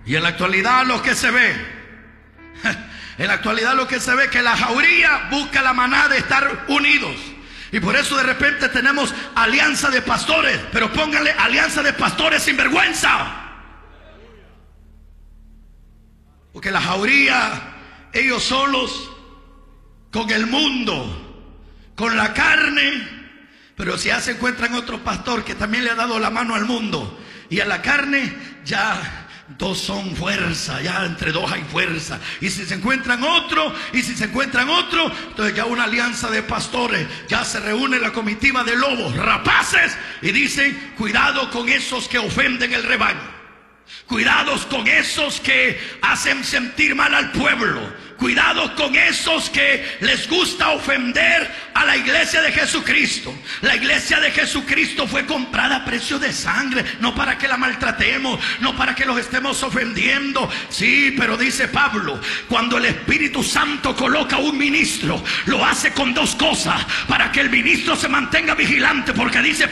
Y en la actualidad lo que se ve, en la actualidad lo que se ve es que la jauría busca la manada de estar unidos. Y por eso de repente tenemos alianza de pastores, pero pónganle alianza de pastores sin vergüenza. Porque la jauría, ellos solos, con el mundo, con la carne. Pero si ya se encuentran otro pastor que también le ha dado la mano al mundo y a la carne, ya dos son fuerza, ya entre dos hay fuerza. Y si se encuentran otro, entonces ya una alianza de pastores, ya se reúne la comitiva de lobos rapaces y dicen: cuidado con esos que ofenden el rebaño, cuidados con esos que hacen sentir mal al pueblo, cuidado con esos que les gusta ofender a la iglesia de Jesucristo. La iglesia de Jesucristo fue comprada a precio de sangre, no para que la maltratemos, no para que los estemos ofendiendo. Sí, pero dice Pablo, cuando el Espíritu Santo coloca un ministro, lo hace con dos cosas: para que el ministro se mantenga vigilante, porque dice